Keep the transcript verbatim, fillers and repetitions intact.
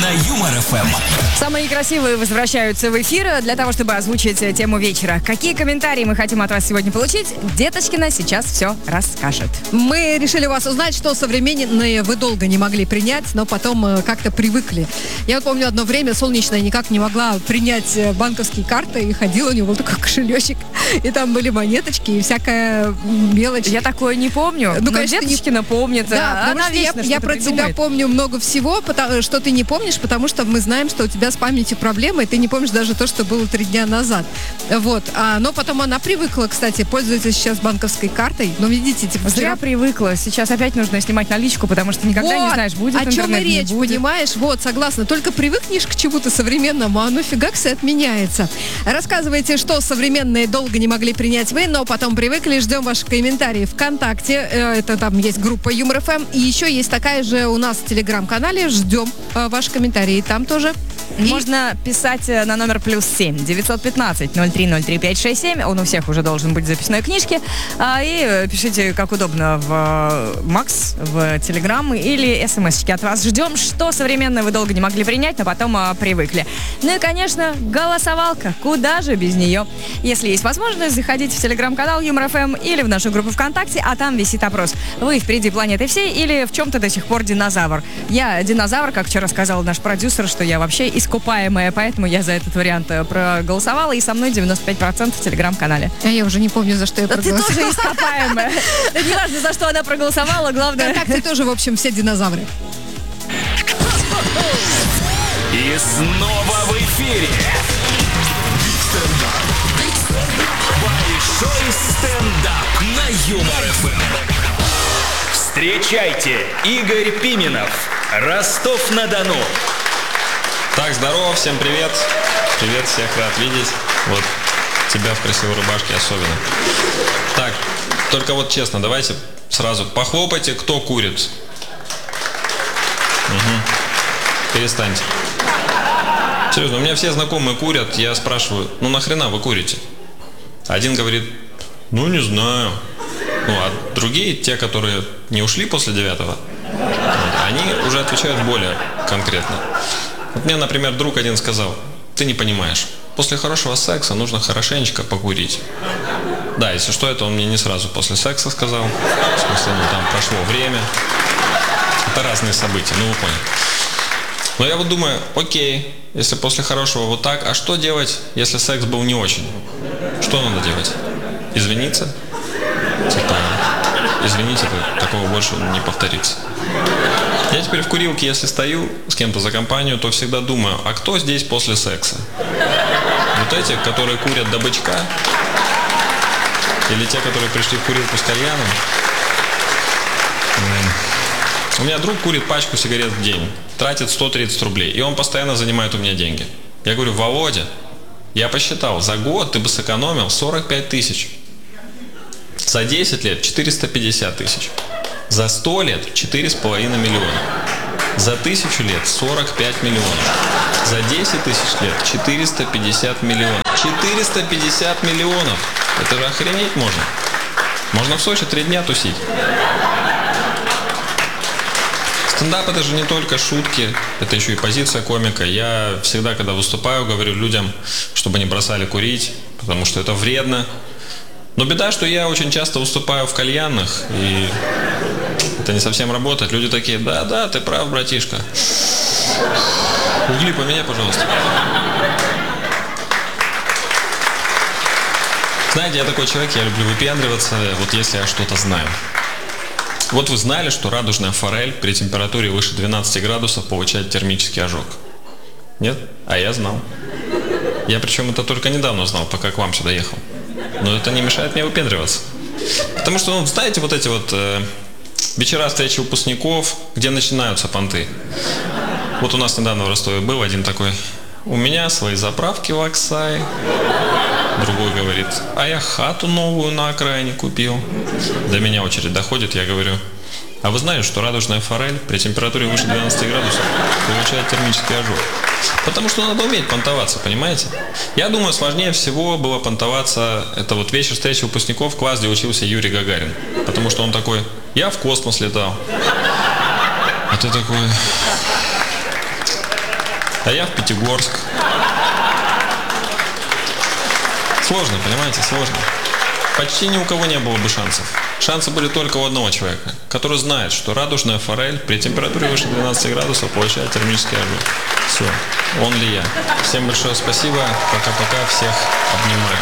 на Юмор эф эм. Самые красивые возвращаются в эфир для того, чтобы озвучить тему вечера. Какие комментарии мы хотим от вас сегодня получить? Деточкина сейчас все расскажет. Мы решили у вас узнать, что современные вы долго не могли принять, но потом э, как-то привыкли. Я вот помню, одно время Солнечная никак не могла принять банковские карты, и ходила, у него был такой кошелечек, и там были монеточки и всякая мелочь. Я такое не помню, ну, но конечно, Деточкина не... помнит. Да, потому Она что я, я про придумает. тебя помню много всего, потому, что ты не помнишь, потому что мы знаем, что у тебя с памятью проблемы, и ты не помнишь даже то, что было три дня назад. Вот. А, но потом она привыкла, кстати, пользуется сейчас банковской картой. Но видите, типа... Зря привыкла. Сейчас опять нужно снимать наличку, потому что никогда вот. не знаешь, будет о интернет, чем и речь, не будет. Понимаешь? Вот, согласна. Только привыкнешь к чему-то современному, а оно фигакс и отменяется. Рассказывайте, что современные долго не могли принять вы, но потом привыкли. Ждем ваши комментарии ВКонтакте. Это там есть группа Юмор эф эм. И еще есть такая же у нас в Телеграм-канале. Ждем э, ваши комментарии. Там тоже. Можно и... писать на номер плюс семь девятьсот пятнадцать ноль три ноль три пять шесть семь. Он у всех уже должен быть в записной книжке. А, и пишите, как удобно, в Макс, в Телеграм или смс-очки от вас. Ждем, что современное вы долго не могли принять, но потом а, привыкли. Ну и, конечно, голосовалка. Куда же без нее? Если есть возможность, заходите в Телеграм-канал Юмор эф эм или в нашу группу ВКонтакте, а там висит опрос. Вы впереди планеты всей или в чем-то до сих пор динозавр? Я динозавр, как вчера сказал наш продюсер, что я вообще искупаемая, поэтому я за этот вариант проголосовала, и со мной девяносто пять процентов в Телеграм-канале. А я уже не помню, за что я проголосовала. Ты тоже ископаемая. Не важно, за что она проголосовала, главное... Так ты тоже, в общем, все динозавры. И снова в эфире большой стендап на Юмор эф эм. Встречайте, Игорь Пименов, Ростов-на-Дону. Так, здорово, всем привет. Привет, всех рад видеть. Вот тебя в красивой рубашке особенно. Так, только вот честно, давайте сразу похлопайте, кто курит. Угу. Перестаньте. Серьезно, у меня все знакомые курят, я спрашиваю, ну нахрена вы курите? Один говорит, ну не знаю. Ну, а другие, те, которые не ушли после девятого, они уже отвечают более конкретно. Вот мне, например, друг один сказал, ты не понимаешь, после хорошего секса нужно хорошенечко покурить. Да, если что, это он мне не сразу после секса сказал. В смысле, ну там прошло время. Это разные события, ну вы поняли. Но я вот думаю, окей, если после хорошего вот так, а что делать, если секс был не очень? Что надо делать? Извиниться? Типа, извините, такого больше не повторится. Я теперь в курилке, если стою с кем-то за компанию, то всегда думаю, а кто здесь после секса? Вот эти, которые курят до бычка? Или те, которые пришли в курилку с кальяном? У меня друг курит пачку сигарет в день, тратит сто тридцать рублей, и он постоянно занимает у меня деньги. Я говорю, Володя, я посчитал, за год ты бы сэкономил сорок пять тысяч. За десять лет четыреста пятьдесят тысяч. За сто лет четыре с половиной миллиона. За тысячу лет сорок пять миллионов. За десять тысяч лет четыреста пятьдесят миллионов. четыреста пятьдесят миллионов. Это же охренеть можно. Можно в Сочи три дня тусить. Стендап — это же не только шутки, это еще и позиция комика. Я всегда, когда выступаю, говорю людям, чтобы они бросали курить, потому что это вредно. Но беда, что я очень часто выступаю в кальянных, и это не совсем работает. Люди такие, да-да, ты прав, братишка. Угли поменяй, пожалуйста. Знаете, я такой человек, я люблю выпендриваться, вот если я что-то знаю. Вот вы знали, что радужная форель при температуре выше двенадцати градусов получает термический ожог? Нет? А я знал. Я причем это только недавно узнал, пока к вам сюда ехал. Но это не мешает мне выпендриваться. Потому что, ну, знаете, вот эти вот э, вечера встречи выпускников, где начинаются понты. Вот у нас недавно в Ростове был один такой, у меня свои заправки в Оксае. Другой говорит, а я хату новую на окраине купил. До меня очередь доходит, я говорю, а вы знали, что радужная форель при температуре выше двенадцати градусов получает термический ожог? Потому что надо уметь понтоваться, понимаете? Я думаю, сложнее всего было понтоваться, это вот вечер встречи выпускников, класс, где учился Юрий Гагарин. Потому что он такой, я в космос летал. А ты такой... а я в Пятигорск. Сложно, понимаете, сложно. Почти ни у кого не было бы шансов. Шансы были только у одного человека, который знает, что радужная форель при температуре выше двенадцати градусов получает термический ожог. Все, он ли я. Всем большое спасибо. Пока-пока, всех обнимаю.